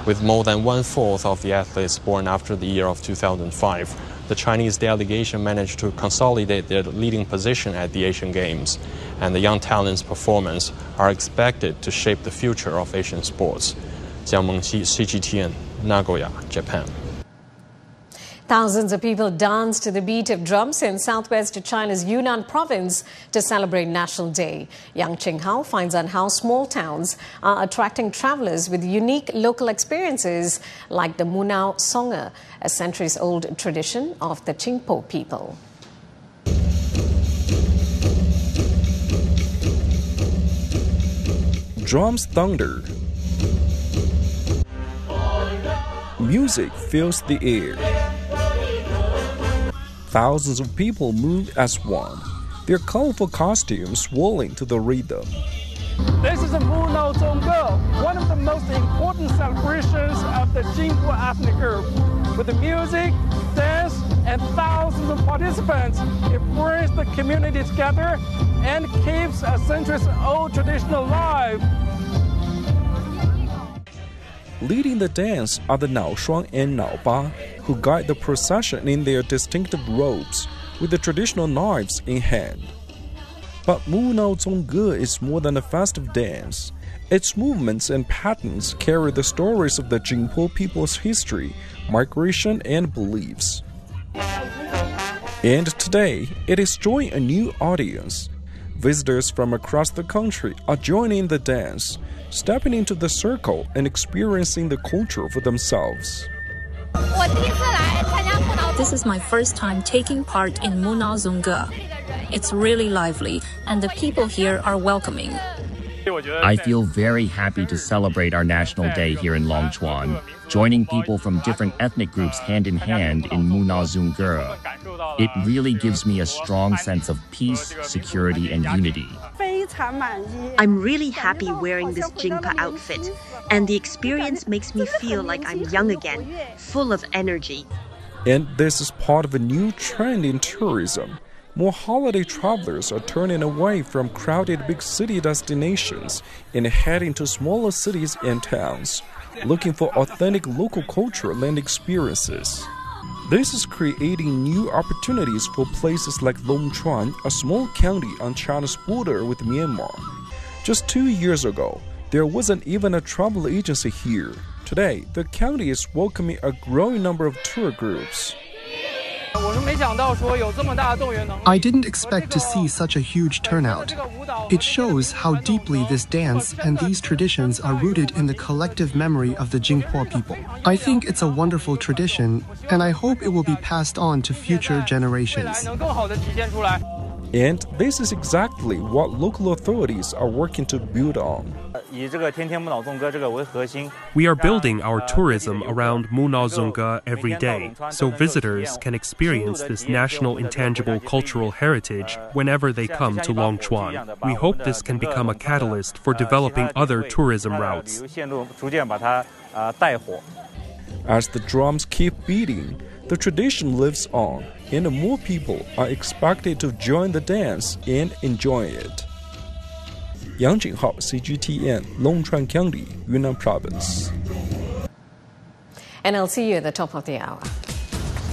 With more than one-fourth of the athletes born after the year of 2005, the Chinese delegation managed to consolidate their leading position at the Asian Games, and the young talents' performance are expected to shape the future of Asian sports. Jiang Mengqi, CGTN, Nagoya, Japan. Thousands of people danced to the beat of drums in southwest China's Yunnan province to celebrate National Day. Yang Qinghao finds out how small towns are attracting travelers with unique local experiences like the Munao Song'e, a centuries-old tradition of the Jingpo people. Drums thunder. Music fills the air. Thousands of people move as one, their colorful costumes swirling to the rhythm. This is the Munao Song'e, one of the most important celebrations of the Jingpo ethnic group. With the music, dance, and thousands of participants, it brings the community together and keeps a centuries-old tradition alive. Leading the dance are the Naoshuang and Naoba, who guide the procession in their distinctive robes, with the traditional knives in hand. But Munao Song'e is more than a festive dance. Its movements and patterns carry the stories of the Jingpo people's history, migration, and beliefs. And today, it is drawing a new audience. Visitors from across the country are joining the dance, stepping into the circle and experiencing the culture for themselves. This is my first time taking part in Munao Song'e. It's really lively, and the people here are welcoming. I feel very happy to celebrate our National Day here in Longchuan, joining people from different ethnic groups hand in hand in Munao Song'e. It really gives me a strong sense of peace, security, and unity. I'm really happy wearing this Jingpo outfit, and the experience makes me feel like I'm young again, full of energy. And this is part of a new trend in tourism. More holiday travelers are turning away from crowded big city destinations and heading to smaller cities and towns, looking for authentic local culture and experiences. This is creating new opportunities for places like Longchuan, a small county on China's border with Myanmar. Just 2 years ago, there wasn't even a travel agency here. Today, the county is welcoming a growing number of tour groups. I didn't expect to see such a huge turnout. It shows how deeply this dance and these traditions are rooted in the collective memory of the Jingpo people. I think it's a wonderful tradition, and I hope it will be passed on to future generations. And this is exactly what local authorities are working to build on. We are building our tourism around Munao Song'e every day, so visitors can experience this national intangible cultural heritage whenever they come to Longchuan. We hope this can become a catalyst for developing other tourism routes. As the drums keep beating, the tradition lives on, and more people are expected to join the dance and enjoy it. Yang Qinghao, CGTN, Longchuan County, Yunnan Province. And I'll see you at the top of the hour.